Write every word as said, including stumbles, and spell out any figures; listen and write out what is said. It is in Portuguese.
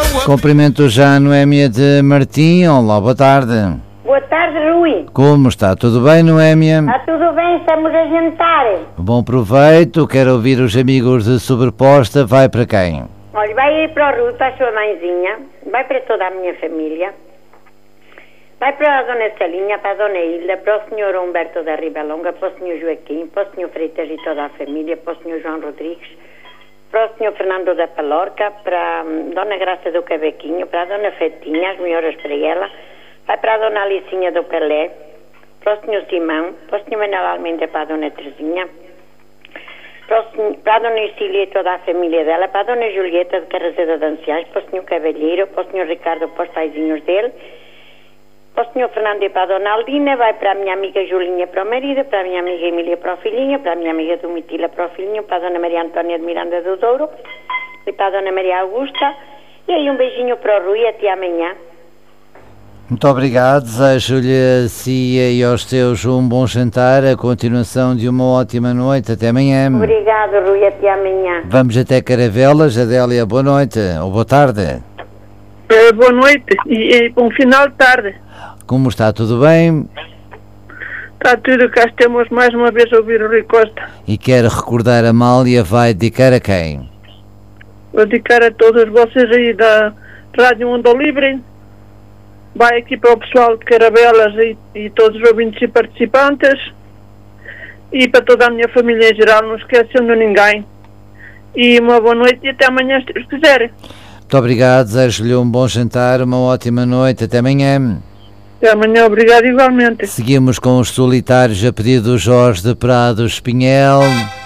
Cumprimento já a Noémia de Martim. Olá, boa tarde. Boa tarde, Rui. Como está? Tudo bem, Noémia? Está tudo bem, estamos a jantar. Bom proveito. Quero ouvir os amigos de Sobreposta. Vai para quem? Olha, vai ir para o Rui, para a sua mãezinha, vai para toda a minha família, vai para a Dona Celinha, para a Dona Hilda, para o senhor Humberto da Ribalonga, para o senhor Joaquim, para o senhor Freitas e toda a família, para o senhor João Rodrigues, para o senhor Fernando da Palorca, para a Dona Graça do Cabequinho, para a Dona Fetinha, as melhoras para ela, vai para a Dona Alicinha do Pelé, para o senhor Simão, para o senhor Manuel Almeida, para a Dona Terezinha, para, o senhor, para a Dona Isília e toda a família dela, para a Dona Julieta de Carrazeda de Anciães, para o senhor Cavalheiro, para o senhor Ricardo, para os paizinhos dele, para o senhor Fernando e para a Dona Aldina, vai para a minha amiga Julinha, para o marido, para a minha amiga Emília, para o filhinho, para a minha amiga Domitila, para o filhinho, para a Dona Maria Antônia de Miranda do Douro e para a Dona Maria Augusta. E aí um beijinho para o Rui, até amanhã. Muito obrigado, desejo-lhe a si e aos teus um bom jantar, a continuação de uma ótima noite, até amanhã. Obrigado, Rui, até amanhã. Vamos até Caravelas. Adélia, boa noite, ou boa tarde. É, boa noite e, e bom final de tarde. Como está, tudo bem? Está tudo, cá estamos mais uma vez a ouvir o Rui Costa. E quer recordar a Amália, vai dedicar a quem? Vou dedicar a todos vocês aí da Rádio Mundo Livre. Vai aqui para o pessoal de Caravelas e, e todos os ouvintes e participantes. E para toda a minha família em geral, não esquecendo ninguém. E uma boa noite e até amanhã, se Deus quiser. Muito obrigado, desejo-lhe um bom jantar, uma ótima noite, até amanhã. Até amanhã, obrigado igualmente. Seguimos com os solitários a pedido do Jorge de Prado Espinhel.